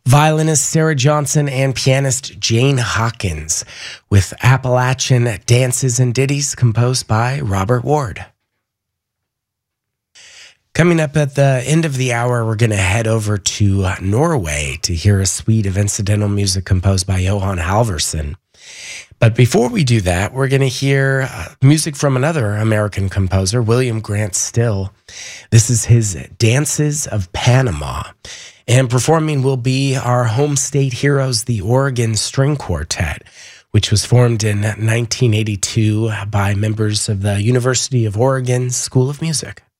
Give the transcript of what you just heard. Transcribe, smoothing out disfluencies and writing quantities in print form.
violinist Sarah Johnson and pianist Jane Hawkins with Appalachian Dances and Ditties composed by Robert Ward. Coming up at the end of the hour, we're going to head over to Norway to hear a suite of incidental music composed by Johan Halvorsen. But before we do that, we're going to hear music from another American composer, William Grant Still. This is his Dances of Panama. And performing will be our home state heroes, the Oregon String Quartet, which was formed in 1982 by members of the University of Oregon School of Music.